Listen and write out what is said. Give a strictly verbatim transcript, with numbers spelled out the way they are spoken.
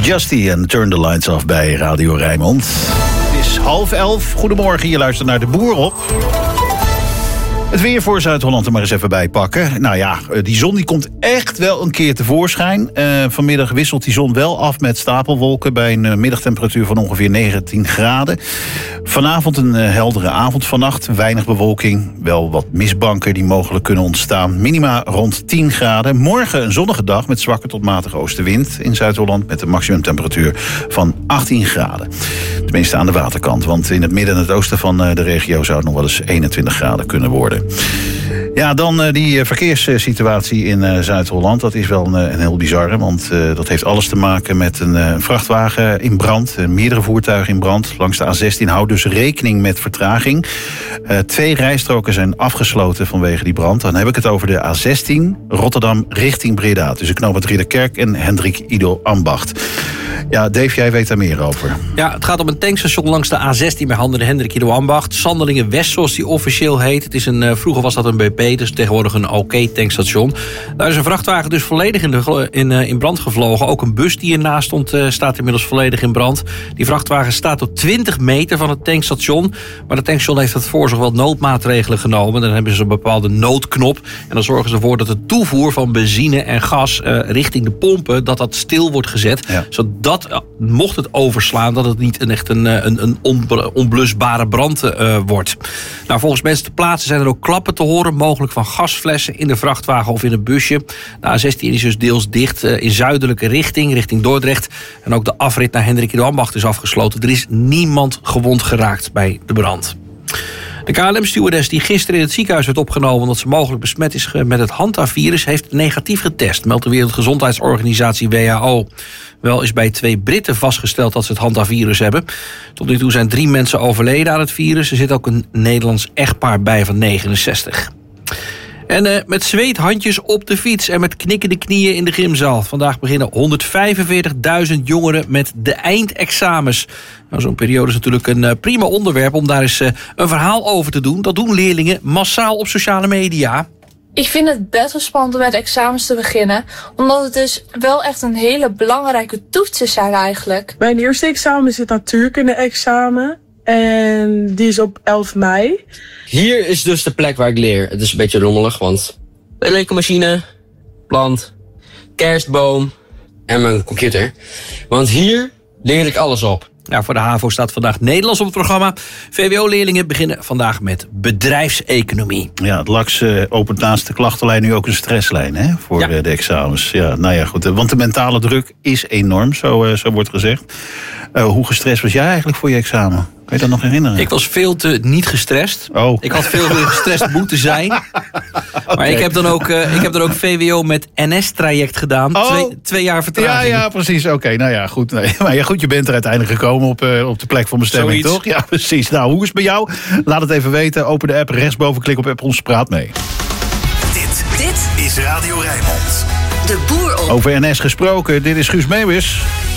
Justy en Turn the Lights Off bij Radio Rijnmond. Het is half elf. Goedemorgen, je luistert naar De Boer op. Het weer voor Zuid-Holland er maar eens even bij pakken. Nou ja, die zon die komt echt wel een keer tevoorschijn. Uh, vanmiddag wisselt die zon wel af met stapelwolken bij een uh, middagtemperatuur van ongeveer negentien graden. Vanavond een uh, heldere avond. Vannacht weinig bewolking. Wel wat mistbanken die mogelijk kunnen ontstaan. Minima rond tien graden. Morgen een zonnige dag met zwakke tot matige oostenwind in Zuid-Holland met een maximumtemperatuur van achttien graden. Tenminste aan de waterkant. Want in het midden en het oosten van uh, de regio zou het nog wel eens eenentwintig graden kunnen worden. Ja, dan uh, die uh, verkeerssituatie in uh, Zuid-Holland. Dat is wel een, een heel bizarre, want uh, dat heeft alles te maken met een uh, vrachtwagen in brand. Uh, meerdere voertuigen in brand langs de A zestien. Houd dus rekening met vertraging. Uh, twee rijstroken zijn afgesloten vanwege die brand. Dan heb ik het over de A zestien, Rotterdam richting Breda. Tussen knooppunt Ridderkerk en Hendrik Ido Ambacht. Ja, Dave, jij weet daar meer over. Ja, het gaat om een tankstation langs de A zestien bij handen de Hendrik Ido Ambacht. Sandelingen West, zoals die officieel heet. Het is een, uh, vroeger was dat een B P, dus tegenwoordig een OK-tankstation. Daar is een vrachtwagen dus volledig in, de, in, uh, in brand gevlogen. Ook een bus die ernaast stond, uh, staat inmiddels volledig in brand. Die vrachtwagen staat op twintig meter van het tankstation. Maar de tankstation heeft het voorzorg wel noodmaatregelen genomen. Dan hebben ze een bepaalde noodknop. En dan zorgen ze ervoor dat de toevoer van benzine en gas uh, richting de pompen, dat dat stil wordt gezet. Ja. Zodat, uh, mocht het overslaan, dat het niet een echt een, een, een onblusbare brand uh, wordt. Nou, volgens mensen ter plaatse zijn er ook klappen te horen, mogelijk van gasflessen in de vrachtwagen of in een busje. De A zestien is dus deels dicht uh, in zuidelijke richting, richting Dordrecht. En ook de afrit naar Hendrik Ido Ambacht is afgesloten. Er is niemand gewond geraakt bij de brand. De K L M-stewardess die gisteren in het ziekenhuis werd opgenomen omdat ze mogelijk besmet is met het Hanta-virus, heeft negatief getest, meldt de Wereldgezondheidsorganisatie W H O. Wel is bij twee Britten vastgesteld dat ze het Hanta-virus hebben. Tot nu toe zijn drie mensen overleden aan het virus. Er zit ook een Nederlands echtpaar bij van negenenzestig. En uh, met zweethandjes op de fiets en met knikkende knieën in de gymzaal. Vandaag beginnen honderdvijfenveertigduizend jongeren met de eindexamens. Nou, zo'n periode is natuurlijk een uh, prima onderwerp om daar eens uh, een verhaal over te doen. Dat doen leerlingen massaal op sociale media. Ik vind het best wel spannend om met examens te beginnen. Omdat het dus wel echt een hele belangrijke toetsen zijn eigenlijk. Mijn eerste examen is het natuurkunde-examen. En die is op elf mei. Hier is dus de plek waar ik leer. Het is een beetje rommelig, want rekenmachine, plant, kerstboom en mijn computer. Want hier leer ik alles op. Ja, voor de HAVO staat vandaag Nederlands op het programma. V W O-leerlingen beginnen vandaag met bedrijfseconomie. Ja, het L A X uh, opent naast de klachtenlijn nu ook een stresslijn, hè, voor ja. uh, de examens. Ja, nou ja, goed. Want de mentale druk is enorm, zo, uh, zo wordt gezegd. Uh, hoe gestrest was jij eigenlijk voor je examen? Kan je dat nog herinneren? Ik was veel te niet gestrest. Oh. Ik had veel meer gestrest moeten zijn. Okay. Maar ik heb dan ook, uh, ik heb dan ook V W O met N S-traject gedaan. Oh. Twee, twee jaar vertraging. Ja, ja, precies. Oké, okay, nou ja, goed. Nee. Maar ja, goed, je bent er uiteindelijk gekomen op, uh, op de plek van bestemming, Zoiets. toch? Ja, precies. Nou, hoe is het bij jou? Laat het even weten. Open de app, rechtsboven, klik op app, ons praat mee. Dit, dit is Radio Rijnmond. De Boer op. Over N S gesproken, dit is Guus Meeuwis.